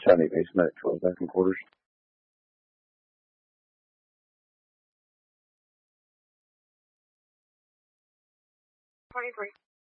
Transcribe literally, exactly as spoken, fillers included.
seventy base medic twelve back in quarters. twenty-three.